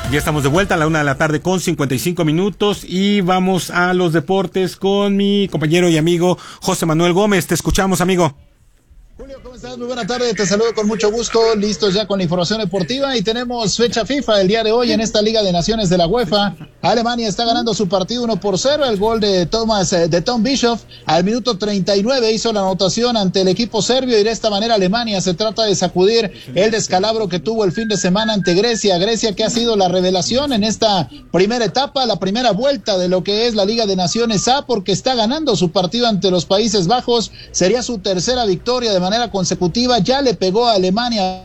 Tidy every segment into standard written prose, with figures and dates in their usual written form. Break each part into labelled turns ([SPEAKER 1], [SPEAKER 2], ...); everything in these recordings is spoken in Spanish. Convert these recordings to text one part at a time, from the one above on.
[SPEAKER 1] Ya estamos de vuelta a la 1:00 p.m. con 55 minutos y vamos a los deportes con mi compañero y amigo José Manuel Gómez. Te escuchamos, amigo.
[SPEAKER 2] Julio, ¿cómo estás? Muy buena tarde, te saludo con mucho gusto, listos ya con la información deportiva y tenemos fecha FIFA el día de hoy en esta Liga de Naciones de la UEFA. Alemania está ganando su partido 1-0, el gol de Tom Bischoff al minuto 39 hizo la anotación ante el equipo serbio y de esta manera Alemania se trata de sacudir el descalabro que tuvo el fin de semana ante Grecia que ha sido la revelación en esta primera etapa, la primera vuelta de lo que es la Liga de Naciones A, porque está ganando su partido ante los Países Bajos, sería su tercera victoria de manera consecutiva, ya le pegó a Alemania.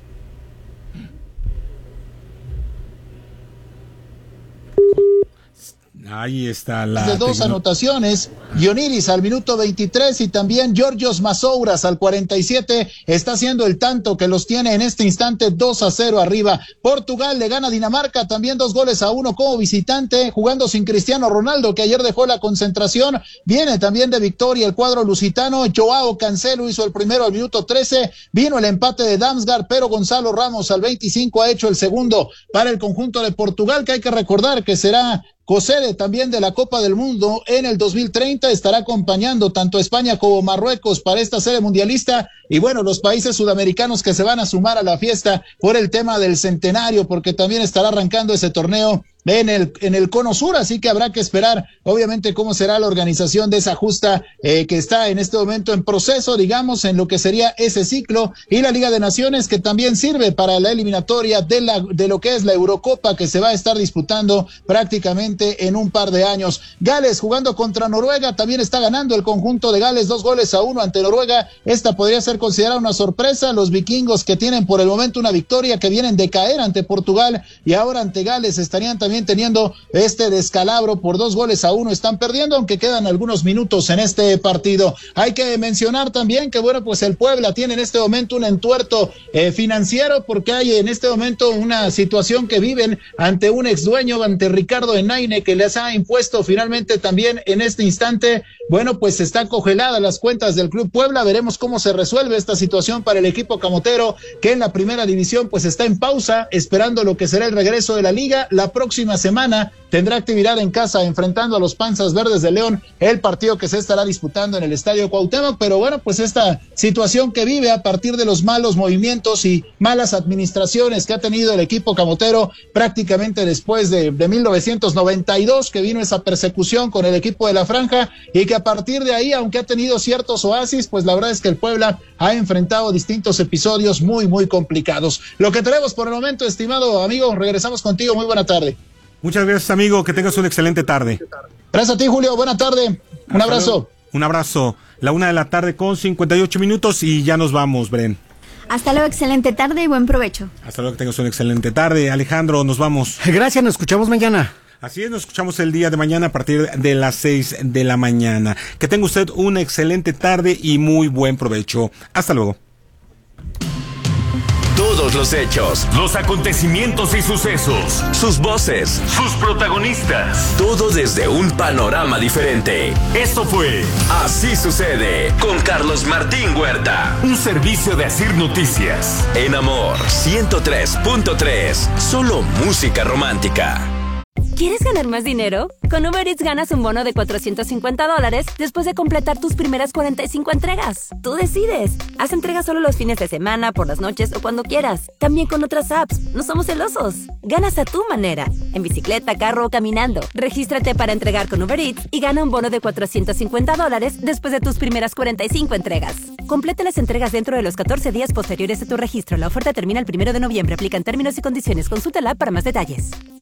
[SPEAKER 1] Ahí está la
[SPEAKER 2] de dos anotaciones, Gioniris al minuto 23 y también Georgios Masouras al 47 está haciendo el tanto que los tiene en este instante 2-0 arriba. Portugal le gana a Dinamarca también 2-1 como visitante, jugando sin Cristiano Ronaldo, que ayer dejó la concentración. Viene también de victoria el cuadro lusitano, Joao Cancelo hizo el primero al minuto 13, vino el empate de Damsgaard, pero Gonzalo Ramos al 25 ha hecho el segundo para el conjunto de Portugal, que hay que recordar que será cosede también de la Copa del Mundo en el 2030, estará acompañando tanto a España como Marruecos para esta serie mundialista y bueno, los países sudamericanos que se van a sumar a la fiesta por el tema del centenario, porque también estará arrancando ese torneo en el Cono Sur, así que habrá que esperar obviamente cómo será la organización de esa justa que está en este momento en proceso, digamos, en lo que sería ese ciclo, y la Liga de Naciones que también sirve para la eliminatoria de lo que es la Eurocopa, que se va a estar disputando prácticamente en un par de años. Gales jugando contra Noruega, también está ganando el conjunto de Gales 2-1 ante Noruega. Esta podría ser considerada una sorpresa, los vikingos que tienen por el momento una victoria, que vienen de caer ante Portugal y ahora ante Gales estarían también teniendo este descalabro por 2-1, están perdiendo, aunque quedan algunos minutos en este partido. Hay que mencionar también que bueno, pues el Puebla tiene en este momento un entuerto financiero, porque hay en este momento una situación que viven ante un ex dueño, ante Ricardo Enaine, que les ha impuesto finalmente también en este instante, bueno, pues están congeladas las cuentas del Club Puebla. Veremos cómo se resuelve esta situación para el equipo camotero, que en la primera división pues está en pausa, esperando lo que será el regreso de la liga. La próxima semana tendrá actividad en casa enfrentando a los Panzas Verdes de León, el partido que se estará disputando en el Estadio Cuauhtémoc. Pero bueno, pues esta situación que vive a partir de los malos movimientos y malas administraciones que ha tenido el equipo camotero prácticamente después de 1992, que vino esa persecución con el equipo de la Franja, y que a partir de ahí, aunque ha tenido ciertos oasis, pues la verdad es que el Puebla ha enfrentado distintos episodios muy, muy complicados. Lo que tenemos por el momento, estimado amigo, regresamos contigo, muy buena tarde.
[SPEAKER 1] Muchas gracias, amigo, que tengas una excelente tarde.
[SPEAKER 2] Gracias a ti, Julio, buena tarde, un abrazo.
[SPEAKER 1] Un abrazo, la 1:00 p.m. con 58 minutos y ya nos vamos, Bren.
[SPEAKER 3] Hasta luego, excelente tarde y buen provecho.
[SPEAKER 1] Hasta luego, que tengas una excelente tarde. Alejandro, nos vamos.
[SPEAKER 4] Gracias, nos escuchamos mañana.
[SPEAKER 1] Así es, nos escuchamos el día de mañana a partir de las 6 de la mañana. Que tenga usted una excelente tarde y muy buen provecho. Hasta luego.
[SPEAKER 5] Todos los hechos, los acontecimientos y sucesos, sus voces, sus protagonistas, todo desde un panorama diferente. Esto fue Así Sucede con Carlos Martín Huerta, un servicio de Asir Noticias. En Amor 103.3, solo música romántica.
[SPEAKER 6] ¿Quieres ganar más dinero? Con Uber Eats ganas un bono de $450 después de completar tus primeras 45 entregas. Tú decides. Haz entregas solo los fines de semana, por las noches o cuando quieras. También con otras apps. No somos celosos. Ganas a tu manera. En bicicleta, carro o caminando. Regístrate para entregar con Uber Eats y gana un bono de $450 después de tus primeras 45 entregas. Completa las entregas dentro de los 14 días posteriores a tu registro. La oferta termina el 1 de noviembre. Aplican términos y condiciones. Consulta la app para más detalles.